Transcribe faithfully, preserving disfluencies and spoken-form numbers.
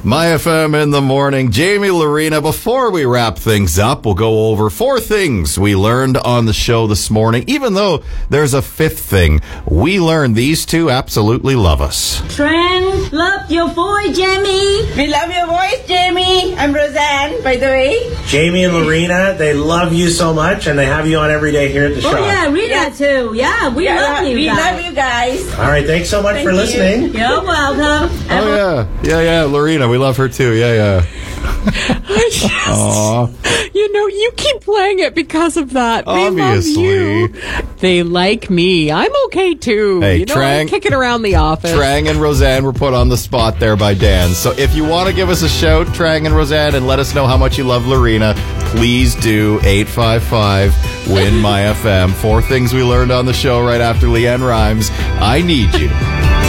My F M in the morning. Jamie, Lorena, before we wrap things up, we'll go over four things we learned on the show this morning. Even though there's a fifth thing, we learned these two absolutely love us. Tran, love your voice, Jamie. We love your voice, Jamie. I'm Roseanne, by the way. Jamie and Lorena, they love you so much, and they have you on every day here at the Oh, show. yeah, Rita Yeah. too. Yeah, we Yeah, love you we guys. love you guys. All right, thanks so much Thank for you. listening. You're welcome. Oh, yeah. Yeah, yeah. Lorena, we love her too. Yeah, yeah. Aw. You know, you keep playing it because of that. They Obviously. love you. They like me. I'm okay too. Hey, you know, Trang- I'm kicking around the office. Trang and Roseanne were put on the spot there by Dan. So if you want to give us a shout, Trang and Roseanne, and let us know how much you love Lorena, please do eight five five win my F M. Four things we learned on the show right after Leanne Rhymes. I need you.